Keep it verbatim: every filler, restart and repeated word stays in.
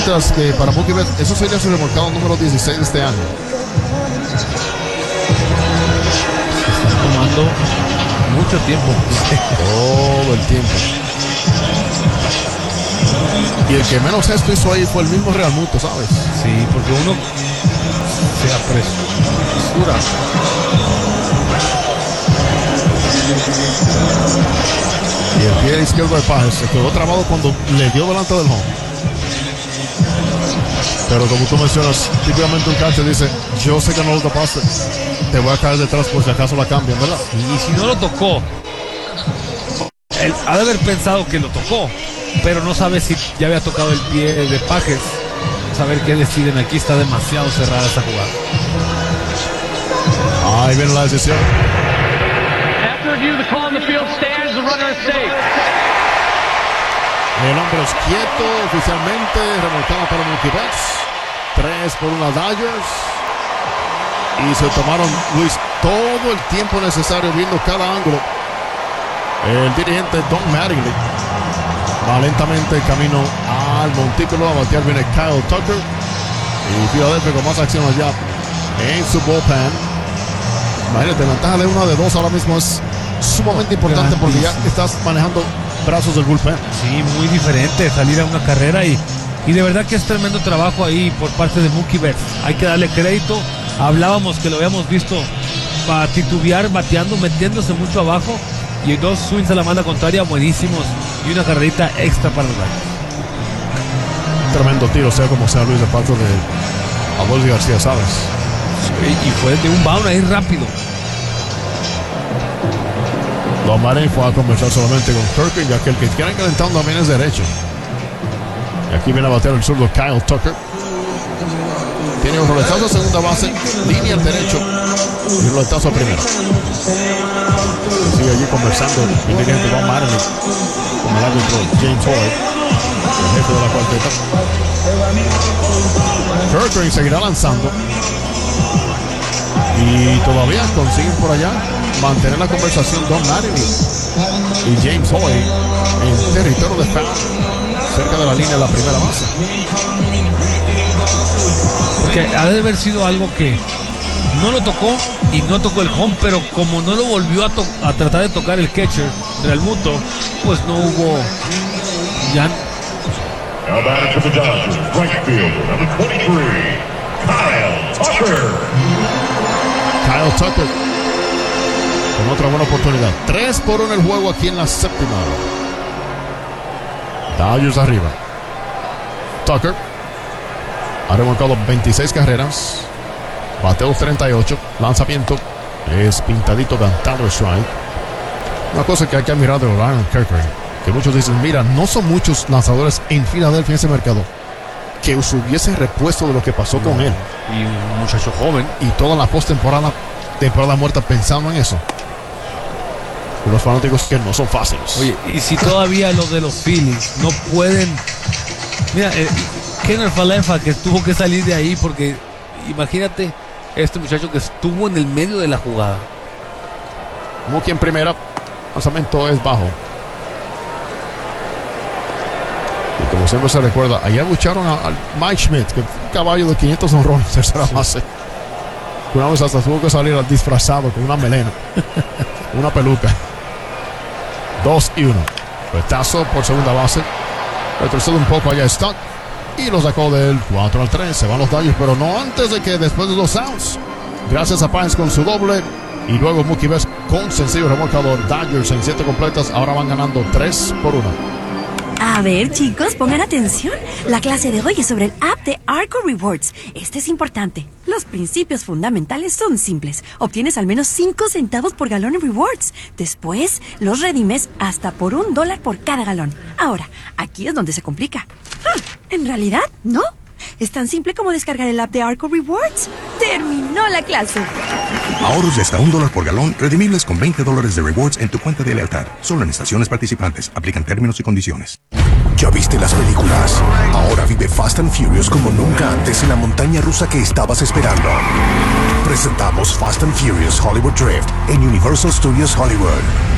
Mientras que para Mookie Betts, eso sería su remolcado número dieciséis de este año. Está tomando mucho tiempo. Todo el tiempo. Y el que menos esto hizo ahí fue el mismo Real Muto, ¿sabes? Sí, porque uno se apresura. Y el pie izquierdo de Páez se quedó trabado cuando le dio delante del home. Pero como tú mencionas, típicamente un catcher dice, yo sé que no lo tapaste, te voy a caer detrás por si acaso la cambian, ¿verdad? Y si no lo tocó, él ha de haber pensado que lo tocó, pero no sabe si ya había tocado el pie de Páez. Saber qué deciden, aquí está demasiado cerrada esa jugada. Ahí viene la decisión. After review, the call in the field stands, the runner is safe. El hombre es quieto oficialmente, remolcado para Mookie Betts. Tres por una Dodgers. Y se tomaron, Luis, todo el tiempo necesario viendo cada ángulo. El dirigente Don Mattingly va lentamente camino al montículo. A batear viene Kyle Tucker. Y Philadelphia con más acción allá en su bullpen. Imagínate, ventaja de una de dos ahora mismo es sumamente importante porque ya estás manejando brazos del bullpen. Sí, muy diferente salir a una carrera y, y de verdad que es tremendo trabajo ahí por parte de Mookie Betts. Hay que darle crédito. Hablábamos que lo habíamos visto para titubear, bateando, metiéndose mucho abajo y dos swings a la banda contraria buenísimos y una carrerita extra para los Dodgers. Tremendo tiro, sea como sea, Luis, de parte de Adolis García, ¿sabes? Sí, y fue de un bound ahí rápido. Lomarin fue a conversar solamente con Kirk, ya que el que quieren calentando también es derecho. Y aquí viene a batear el zurdo Kyle Tucker. Tiene un roletazo a segunda base, línea al derecho y un roletazo a primera. Sigue allí conversando el dirigente Don Mattingly con el árbitro James Hoy, el jefe de la cuarteta. Kirk seguirá lanzando y todavía consiguen por allá mantener la conversación Don Mattingly y James Hoy en territorio de foul cerca de la línea de la primera base. Porque ha de haber sido algo que no lo tocó y no tocó el home, pero como no lo volvió a, to- a tratar de tocar el catcher Real Muto, pues no hubo ya. Now batting for the Dodgers, right fielder, number twenty-three, Kyle Tucker. Kyle Tucker con otra buena oportunidad. tres por uno el juego aquí en la séptima. Dodgers arriba. Tucker ha remolcado veintiséis carreras, bateo treinta y ocho, lanzamiento es pintadito de Tyler Strike. Una cosa que hay que admirar de Ryan Kerkering, que muchos dicen, mira, no son muchos lanzadores en Filadelfia en ese mercado que se hubiese repuesto de lo que pasó con él. Y un muchacho joven. Y toda la postemporada, temporada muerta, pensando en eso. Y los fanáticos que no son fáciles. Oye, y si todavía los de los Phillies no pueden. Mira, eh, Kenner Falefa que tuvo que salir de ahí porque imagínate este muchacho que estuvo en el medio de la jugada. Mookie en primera, lanzamiento es bajo. Y como siempre se recuerda, allá bucharon a, a Mike Schmidt, que fue un caballo de quinientos honrones, tercera base. Una vez hasta tuvo que salir disfrazado con una melena, una peluca. Dos y uno. Retazo por segunda base. Retrocede un poco allá Stuck. Y lo sacó del cuatro al tres. Se van los Dodgers, pero no antes de que después de los outs. Gracias a Páez con su doble. Y luego Mookie Betts con sencillo remolcador. Dodgers en siete completas. Ahora van ganando tres por uno. A ver, chicos, pongan atención. La clase de hoy es sobre el app de Arco Rewards. Este es importante. Los principios fundamentales son simples. Obtienes al menos cinco centavos por galón en rewards. Después, los redimes hasta por un dólar por cada galón. Ahora, aquí es donde se complica. Ah, en realidad, no. Es tan simple como descargar el app de Arco Rewards. ¡Terminó la clase! Ahorros de hasta un dólar por galón, redimibles con veinte dólares de rewards en tu cuenta de lealtad. Solo en estaciones participantes. Aplican términos y condiciones. ¿Ya viste las películas? Ahora vive Fast and Furious como nunca antes en la montaña rusa que estabas esperando. Presentamos Fast and Furious Hollywood Drift en Universal Studios Hollywood.